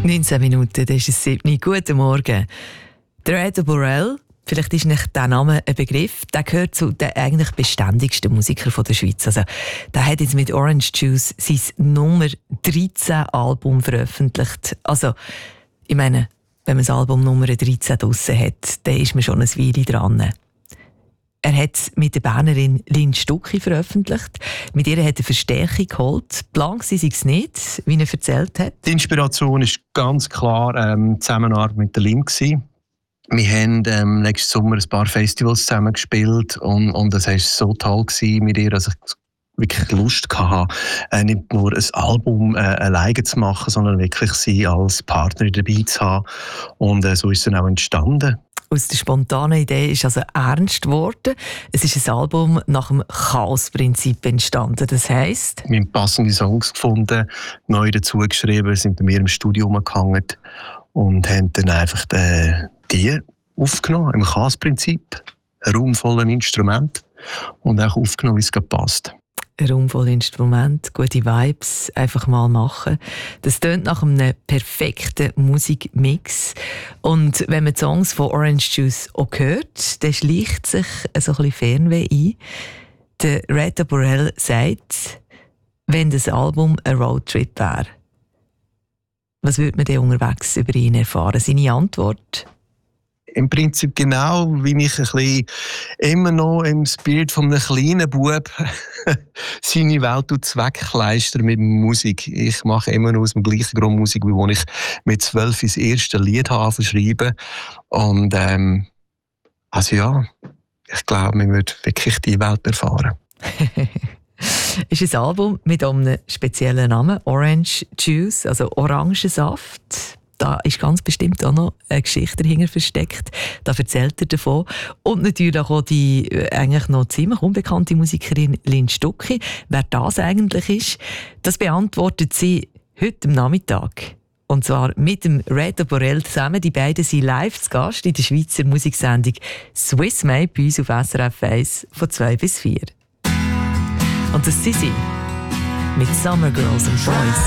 19 Minuten, das ist es 7. Guten Morgen. Der Red Borel, vielleicht ist nicht der Name ein Begriff, der gehört zu den eigentlich beständigsten Musikern der Schweiz. Also, der hat jetzt mit Orange Juice sein Nummer 13 Album veröffentlicht. Also, ich meine, wenn man das Album Nummer 13 draussen hat, dann ist man schon ein Weile dran. Er hat es mit der Bernerin Lynn Stucki veröffentlicht. Mit ihr hat er Verstärkung geholt. Plan war es nicht, wie er erzählt hat. Die Inspiration war ganz klar die Zusammenarbeit mit der Lynn. Wir haben nächsten Sommer ein paar Festivals zusammen gespielt und das war so toll mit ihr, dass ich wirklich Lust hatte, nicht nur ein Album alleine zu machen, sondern wirklich sie als Partner dabei zu haben. Und so ist es dann auch entstanden. Aus der spontanen Idee ist also ernst geworden. Es ist ein Album nach dem Chaos-Prinzip entstanden. Das heisst, wir haben passende Songs gefunden, neu dazu geschrieben, sind bei mir im Studio umgehangen und haben dann einfach die aufgenommen, im Chaos-Prinzip. Ein Raum voller Instrumente und auch aufgenommen, wie es gerade passt. Ein Raum voller Instrumente, gute Vibes, einfach mal machen. Das tönt nach einem perfekten Musikmix. Und wenn man die Songs von Orange Juice auch hört, dann schleicht sich so ein bisschen Fernweh ein. Der Red Borel sagt, wenn das Album ein Roadtrip wäre, was würde man denn unterwegs über ihn erfahren? Seine Antwort? Im Prinzip genau, wie ich ein bisschen immer noch im Spirit von einem kleinen Bub seine Welt wegkleistern mit Musik. Ich mache immer noch aus dem gleichen Grund Musik, wie als ich mit 12 das erste Lied habe schreiben. Und also ja, ich glaube, man wird wirklich die Welt erfahren. Ist ein Album mit einem speziellen Namen, Orange Juice, also Orangensaft. Da ist ganz bestimmt auch noch eine Geschichte dahinter versteckt. Da erzählt er davon. Und natürlich auch die eigentlich noch ziemlich unbekannte Musikerin Lynn Stucki. Wer das eigentlich ist, das beantwortet sie heute am Nachmittag. Und zwar mit dem Red Borel zusammen. Die beiden sind live zu Gast in der Schweizer Musiksendung Swiss Made bei uns auf SRF 1 von 2 bis 4. Und das sind sie mit Summer Girls and Boys.